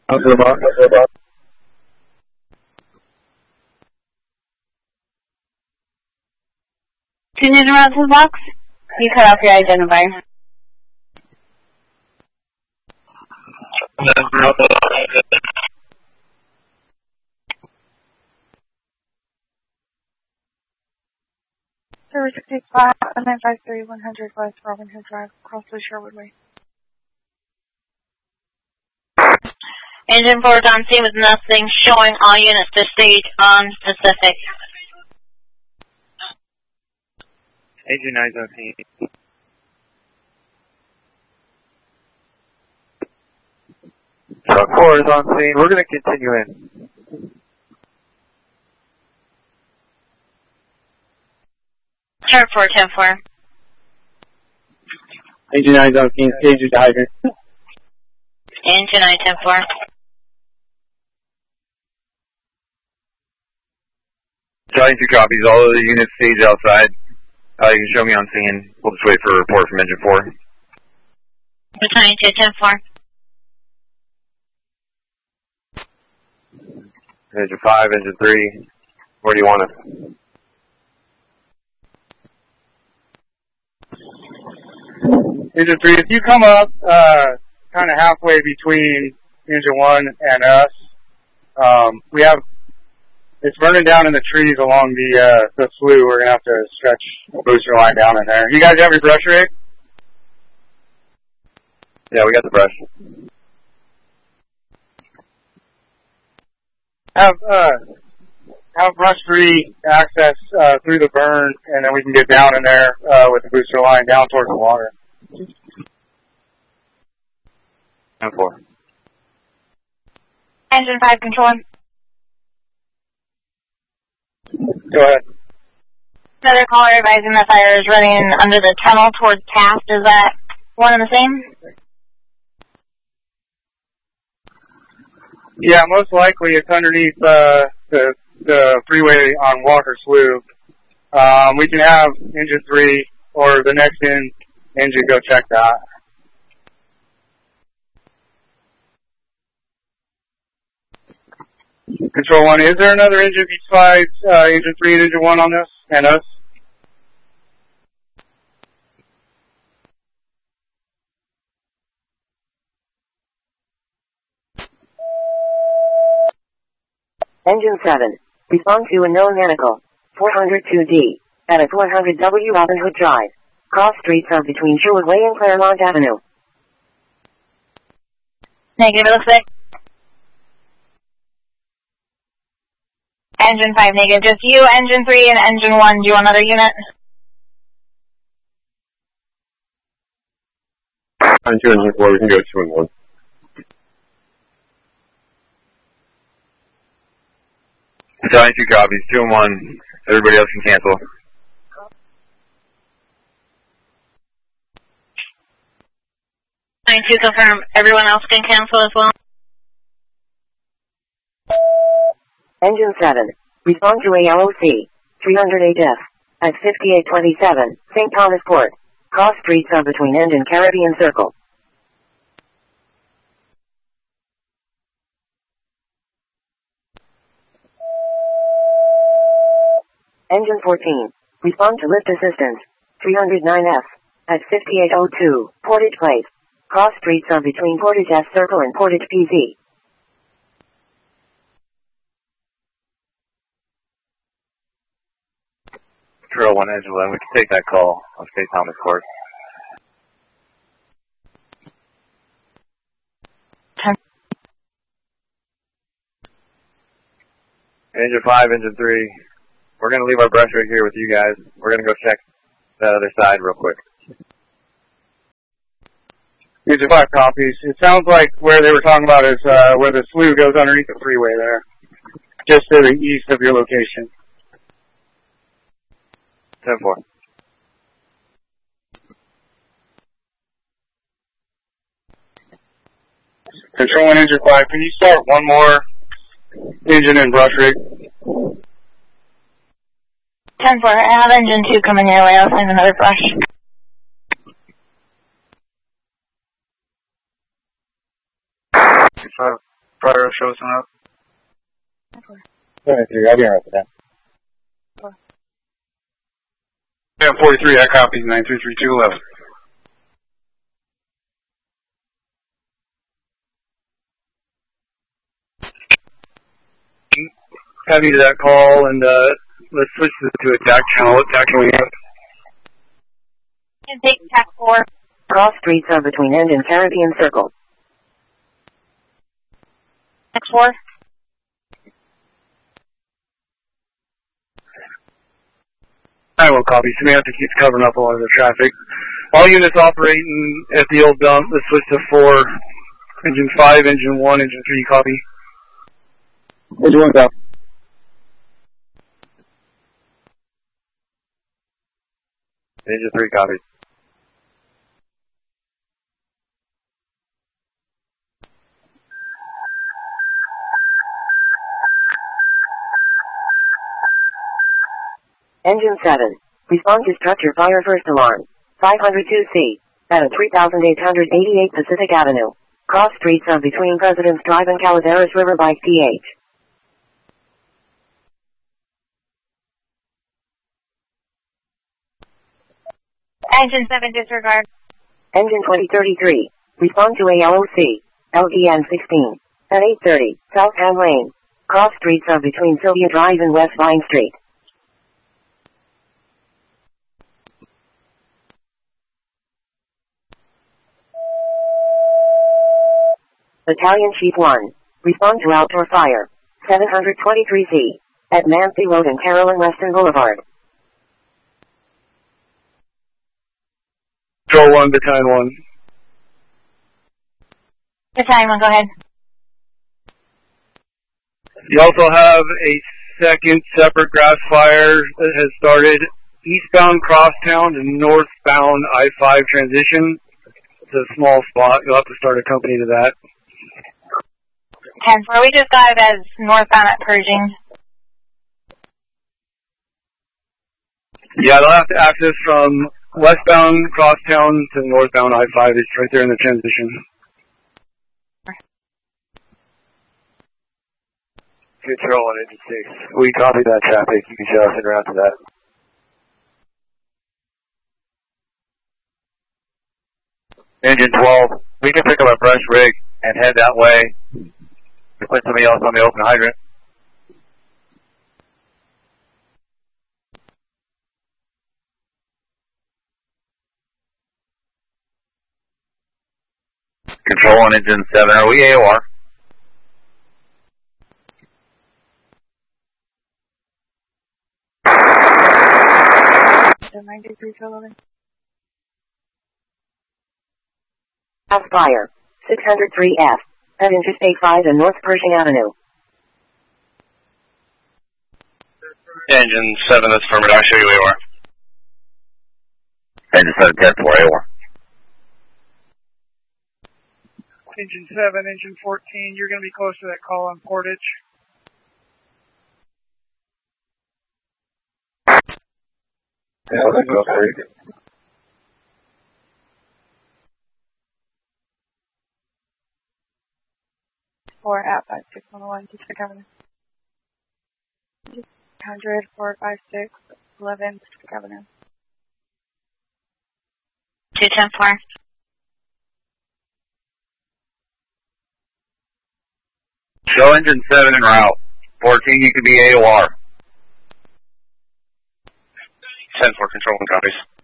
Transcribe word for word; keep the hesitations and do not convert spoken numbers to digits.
Out to the box. Continue around to the box. You cut off your identifier. Service six five nine five three one hundred West Robin Hood Drive, Crossley, Sherwood Way. Engine four is on scene with nothing showing. All units to stage on Pacific. Engine nine is on scene. Truck four is on scene. We're going to continue in. Truck four, ten four. Engine nine is on scene. Stage is hydrant. Engine nine, ten four. Charlie two copies. All of the units stage outside. Uh, you can show me on scene. We'll just wait for a report from engine four. Battalion two, ten four. Engine five, engine three. Where do you want us? Engine three, if you come up uh, kind of halfway between engine one and us, um, we have it's burning down in the trees along the uh, the flue. We're gonna have to stretch a booster line down in there. You guys have your brush rig? Yeah, we got the brush. Have uh, have brush three access uh, through the burn, and then we can get down in there uh, with the booster line down towards the water. ten four. Engine five, controlling. Go ahead. Another caller advising the fire is running under the tunnel towards Taft. Is that one and the same? Yeah, most likely it's underneath uh, the the freeway on Walker Slough. Um, we can have engine three or the next in engine go check that. Control one, is there another engine besides uh, engine three and engine one on this and us? Engine seven, respond to a known medical, four hundred two D, at a four hundred W Robin Hood Drive. Cross streets are between Sherwood Way and Claremont Avenue. Negative, it looks like. Engine five, negative. Just you, engine three, and engine one. Do you want another unit? On two engine four, we can go two and one. Charlie two copies, two and one. Everybody else can cancel. Nine two, confirm. Everyone else can cancel as well. Engine seven, respond to A L O C, three hundred eight F, at fifty-eight twenty-seven, Saint Thomas Port. Cross streets are between End and Caribbean Circle. Engine fourteen, respond to lift assistance, three hundred nine F, at fifty-eight oh two, Portage Place. Cross streets are between Portage S Circle and Portage P Z. Control one, engine one. We can take that call on Saint Thomas Court. Engine five, engine three. We're going to leave our brush right here with you guys. We're going to go check that other side real quick. Engine five copies. It sounds like where they were talking about is uh, where the slough goes underneath the freeway there, just to the east of your location. ten four. Control one, engine five. Can you start one more engine and brush rig? ten four, I have engine two coming your way. I'll send another brush. Prior shows up. Okay. seventy-three, I'll be alright with that. Yeah, forty-three, that copies nine three three two eleven. Heavy to that call, and uh, let's switch this to a D A C channel. What D A C can we have? You can take tack four. Cross streets are between End and Caribbean Circle. Tack four. I will copy. Samantha keeps covering up a lot of the traffic. All units operating at the old dump, let's switch to four. Engine five, engine one, engine three, copy. Engine one's up. Engine three, copy. Engine seven. Respond to structure fire first alarm. five oh two C. At three thousand eight hundred eighty-eight Pacific Avenue. Cross streets are between President's Drive and Calaveras River by P H. Engine seven, disregard. Engine twenty thirty-three. Respond to A L O C. L D N sixteen. At eight thirty, South Ann Lane. Cross streets are between Sylvia Drive and West Vine Street. Battalion Chief one. Respond to outdoor fire. seven twenty-three C. At Nancy Road and Carolyn Weston Boulevard. Control one, Battalion one. Battalion one, go ahead. You also have a second separate grass fire that has started eastbound Crosstown to northbound I five transition. It's a small spot. You'll have to start a company to that. ten four, we just got it as northbound at Pershing. Yeah, they'll have to access from westbound Crosstown to northbound I five. It's right there in the transition. Control on engine six. We copy that traffic. You can show us in route to that. Engine twelve, we can pick up a brush rig and head that way. We put somebody else on the open hydrant. Control on engine seven, are we A O R? ninety-three to eleven. House fire. six oh three F. At Interstate five and North Pershing Avenue. Engine seven, that's affirmative. I'll show you A O R. Engine seven, ten four, A O R. Engine seven, engine fourteen, you're going to be close to that call on Portage. Yeah, let's go for it. Four at five six one one, Pacific Avenue. one hundred, four five six, eleven, Pacific Avenue. two ten four. Show engine seven en route. fourteen, you can be A O R. ten four, control and copies.